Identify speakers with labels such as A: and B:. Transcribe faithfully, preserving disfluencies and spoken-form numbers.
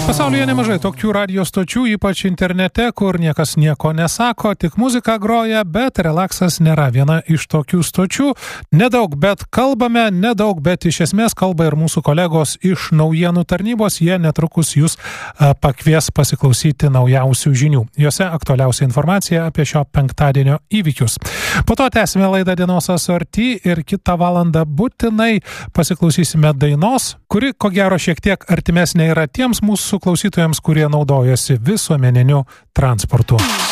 A: Pasaulyje nemažai tokių radio stočių, ypač internete, kur niekas nieko nesako, tik muzika groja, bet relaksas nėra viena iš tokių stočių. Nedaug, bet kalbame, nedaug, bet iš esmės kalba ir mūsų kolegos iš naujienų tarnybos. Jie netrukus jūs pakvies pasiklausyti naujausių žinių. Jose aktualiausia informacija apie šio penktadienio įvykius. Po to tęsime laidą Dienos asorti ir kitą valandą būtinai pasiklausysime dainos, kuri ko gero šiek tiek artimesnė yra tiems mūsų klausytojams, kurie naudojasi visuomeniniu transportu.